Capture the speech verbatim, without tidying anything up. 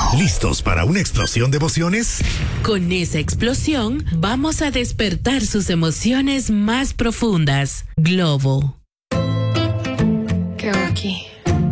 ¿Listos para una explosión de emociones? Con esa explosión vamos a despertar sus emociones más profundas. Globo. ¿Qué hago aquí?